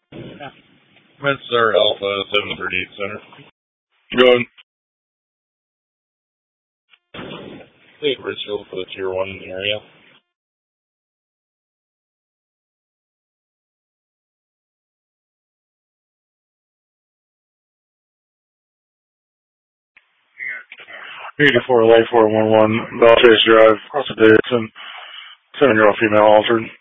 MedStar Alpha 738 Center. Go ahead. State Richfield for the Tier 1 area. '84 Light 411, Bell Chase Drive, across the Davidson, 7-year-old female altered.